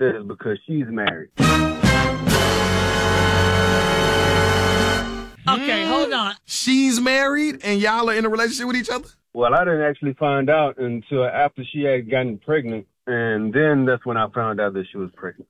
that is because she's married. Okay, hold on. She's married and y'all are in a relationship with each other? Well, I didn't actually find out until after she had gotten pregnant, and then that's when I found out that she was pregnant.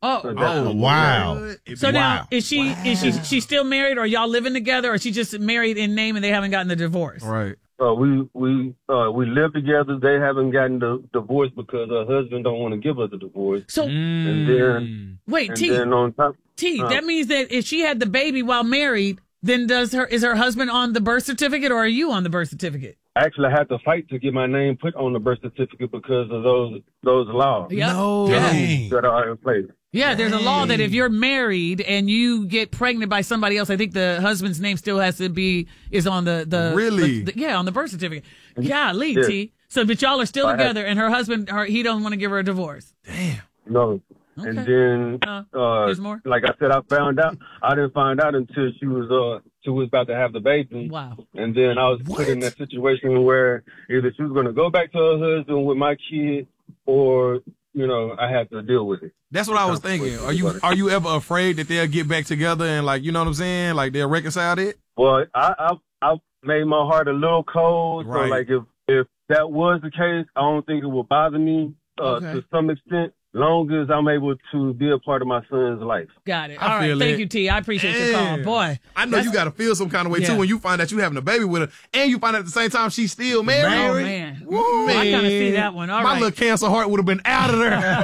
Wow. So now, is she still married, or y'all living together, or she just married in name and they haven't gotten the divorce? Right. We live together. They haven't gotten the divorce because her husband don't want to give us a divorce. So and then wait, and T. Then on top, That means that if she had the baby while married, then is her husband on the birth certificate, or are you on the birth certificate? Actually, I had to fight to get my name put on the birth certificate because of those laws. Yep. No. That are in place. Yeah, there's a law that if you're married and you get pregnant by somebody else, I think the husband's name still has to is on the Really? on the birth certificate. Golly, Yeah. T. So, but y'all are still together, and her husband, he don't want to give her a divorce. Damn. No. Okay. And then, there's more? like I said, I didn't find out until she was about to have the baby. Wow. And then I was put in that situation where either she was going to go back to her husband with my kid, or I had to deal with it. That's what I was thinking. Are you ever afraid that they'll get back together and, like, you know what I'm saying? Like, they'll reconcile it? Well, I made my heart a little cold. Right. So, like, if that was the case, I don't think it would bother me to some extent, long as I'm able to be a part of my son's life. Got it. All right. Thank you, T. I appreciate your call. Boy. I know you got to feel some kind of way, too, when you find out you having a baby with her, and you find out at the same time she's still married. Oh, man. Woo, I kind of see that one. All My right. little cancer heart would have been out of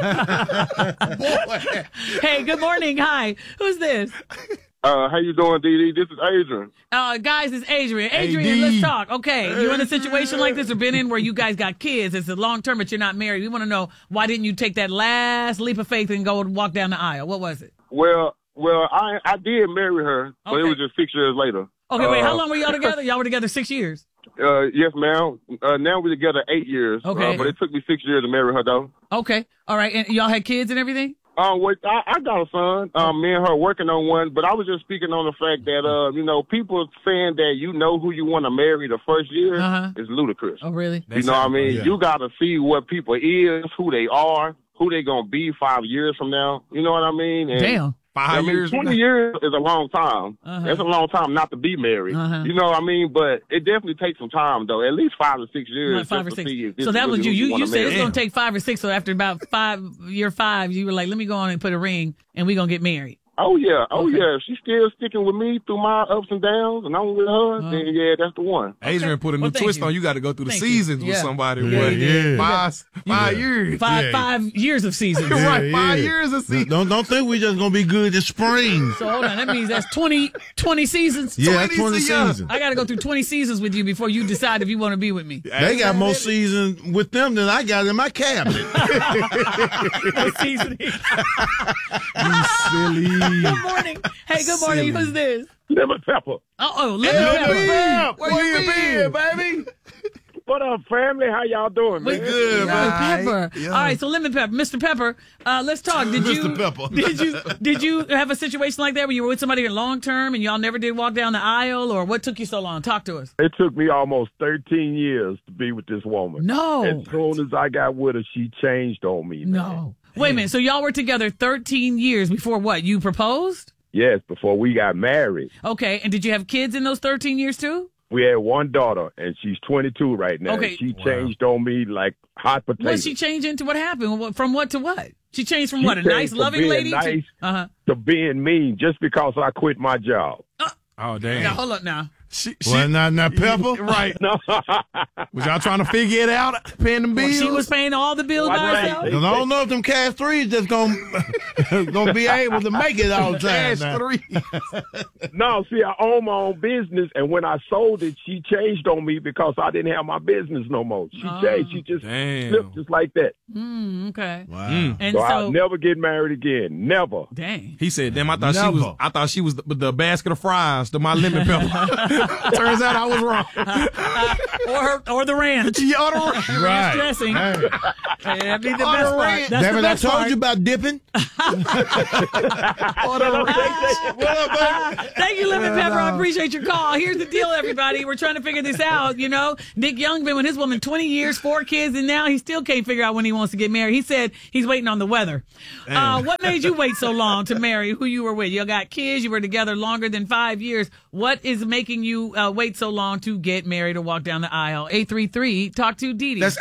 there. Boy. Hey, good morning. Hi. Who's this? How you doing, Dee Dee? This is Adrian. Guys, it's Adrian. Adrian, let's talk. Okay, you in a situation like this or been in where you guys got kids? It's a long term, but you're not married. We want to know, why didn't you take that last leap of faith and go and walk down the aisle? What was it? Well, I did marry her, but it was just 6 years later. Okay, wait, how long were y'all together? Y'all were together 6 years. Yes, ma'am. Now we're together 8 years. Okay. But it took me 6 years to marry her, though. Okay, all right, and y'all had kids and everything? Wait, I got a son. Me and her working on one, but I was just speaking on the fact that, people saying that who you want to marry the first year is ludicrous. Oh, really? You know what I mean? Yeah. You got to see what people is, who they are, who they going to be 5 years from now. You know what I mean? And Damn. 5 years. 20 years is a long time. It's a long time not to be married. You know what I mean? But it definitely takes some time, though. At least 5 or 6 years. 5 or 6. So that was you. You said it's going to take 5 or 6. So after about year 5, you were like, let me go on and put a ring, and we're going to get married. Oh, yeah. Yeah. She's still sticking with me through my ups and downs, and I'm with her, then, yeah, that's the one. Adrian put a new twist on. You got to go through the seasons with somebody. Yeah. 5 years. Five years of seasons. Right, 5 years of seasons. Don't think we just going to be good this spring. So hold on. That means that's 20 seasons? Yeah, that's 20 seasons. I got to go through 20 seasons with you before you decide if you want to be with me. They got more seasons with them than I got in my cabinet. Seasoning. You silly. Good morning. Hey, good morning. Who's this? Lemon Pepper. Lemon Pepper. Where you been, baby? What up, family? How y'all doing, man? We good, Lemon Pepper. Yeah. All right, so Lemon Pepper, Mr. Pepper, let's talk. Mr. Pepper. Did you have a situation like that where you were with somebody long term and y'all never did walk down the aisle, or what took you so long? Talk to us. It took me almost 13 years to be with this woman. No. As soon as I got with her, she changed on me, man. No. Wait a minute. So y'all were together 13 years before what? You proposed? Yes, before we got married. Okay, and did you have kids in those 13 years too? We had one daughter, and she's 22 right now. Okay. She changed on me like hot potatoes. What she changed into? What happened? From what to what? She changed from what? A nice, loving lady to being mean just because I quit my job. Oh, damn. Now, hold up now. Well, not Pepper? Right. No. Was y'all trying to figure it out, paying them bills? She was paying all the bills by herself? Because I don't know if them cash threes just gonna be able to make it all the time. Cash three. No, see, I own my own business, and when I sold it, she changed on me because I didn't have my business no more. She changed. She just slipped just like that. Okay. Wow. And so I'll never get married again. Never. Dang. He said, damn, I thought she was the basket of fries to my lemon pepper. Turns out I was wrong. or the ranch. Yeah, or the ranch. Ranch dressing. That'd be the best part. That's Damn the it, best I told part. you about dipping. Thank you, Lemon Pepper. I appreciate your call. Here's the deal, everybody. We're trying to figure this out. You know, Nick Young been with his woman 20 years, 4 kids, and now he still can't figure out when he wants to get married. He said he's waiting on the weather. What made you wait so long to marry who you were with? You got kids. You were together longer than 5 years. What is making you wait so long to get married or walk down the aisle? 833, talk to Dee Dee. That's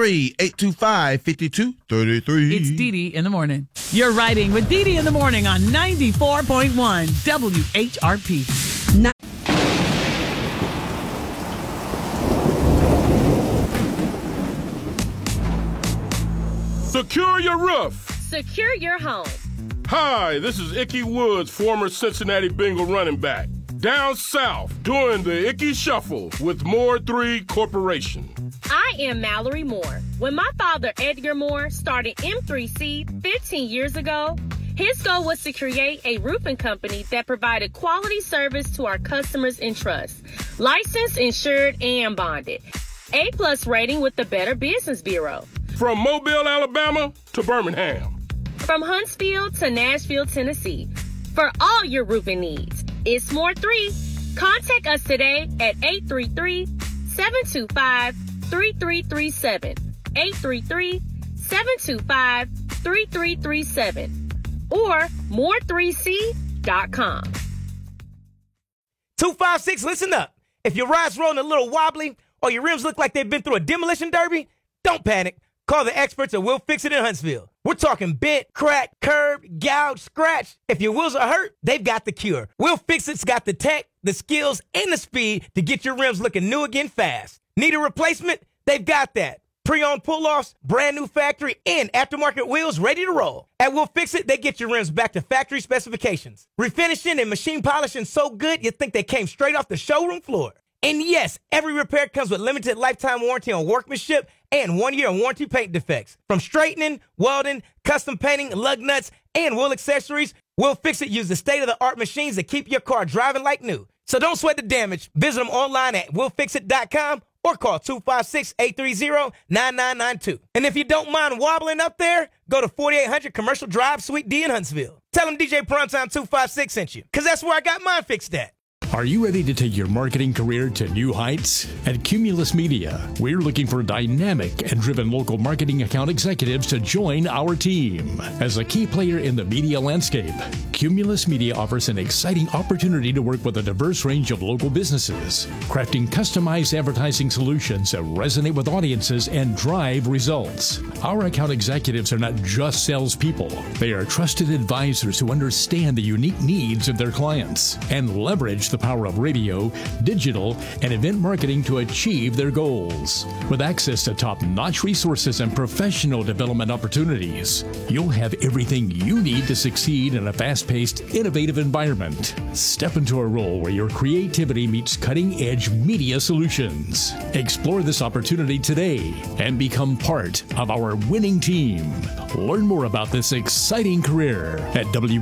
833-825-5233. It's Dee Dee in the morning. You're riding with Dee Dee in the morning on 94.1 WHRP. Secure your roof. Secure your home. Hi, this is Ickey Woods, former Cincinnati Bengal running back. Down south, doing the Ickey Shuffle with Moore 3 Corporation. I am Mallory Moore. When my father, Edgar Moore, started M3C 15 years ago, his goal was to create a roofing company that provided quality service to our customers in trust. Licensed, insured, and bonded. A+ rating with the Better Business Bureau. From Mobile, Alabama to Birmingham. From Huntsville to Nashville, Tennessee. For all your roofing needs, it's Moore 3. Contact us today at 833-725-3337. 833-725-3337. Or more3c.com. 256, listen up. If your ride's rolling a little wobbly or your rims look like they've been through a demolition derby, don't panic. Call the experts at Will Fix It in Huntsville. We're talking bent, crack, curb, gouge, scratch. If your wheels are hurt, they've got the cure. Will Fix It's got the tech, the skills, and the speed to get your rims looking new again fast. Need a replacement? They've got that. Pre-owned pull-offs, brand new factory, and aftermarket wheels ready to roll. At Will Fix It, they get your rims back to factory specifications. Refinishing and machine polishing so good you think they came straight off the showroom floor. And yes, every repair comes with limited lifetime warranty on workmanship and 1 year warranty paint defects. From straightening, welding, custom painting, lug nuts, and wheel accessories, Will Fix It use the state-of-the-art machines that keep your car driving like new. So don't sweat the damage. Visit them online at willfixit.com or call 256-830-9992. And if you don't mind wobbling up there, go to 4800 Commercial Drive, Suite D in Huntsville. Tell them DJ Primetime 256 sent you, because that's where I got mine fixed at. Are you ready to take your marketing career to new heights? At Cumulus Media, we're looking for dynamic and driven local marketing account executives to join our team. As a key player in the media landscape, Cumulus Media offers an exciting opportunity to work with a diverse range of local businesses, crafting customized advertising solutions that resonate with audiences and drive results. Our account executives are not just salespeople. They are trusted advisors who understand the unique needs of their clients and leverage the power of radio, digital, and event marketing to achieve their goals. With access to top-notch resources and professional development opportunities, you'll have everything you need to succeed in a fast-paced, innovative environment. Step into a role where your creativity meets cutting-edge media solutions. Explore this opportunity today and become part of our winning team. Learn more about this exciting career at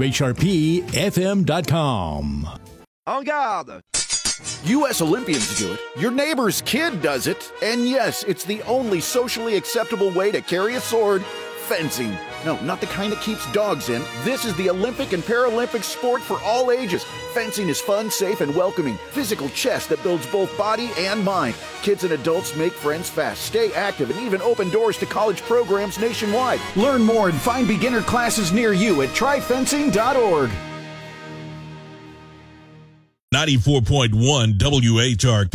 WHRPFM.com. En garde! U.S. Olympians do it, your neighbor's kid does it, and yes, it's the only socially acceptable way to carry a sword, fencing. No, not the kind that keeps dogs in. This is the Olympic and Paralympic sport for all ages. Fencing is fun, safe, and welcoming. Physical chess that builds both body and mind. Kids and adults make friends fast, stay active, and even open doors to college programs nationwide. Learn more and find beginner classes near you at tryfencing.org. 94.1 WHRP.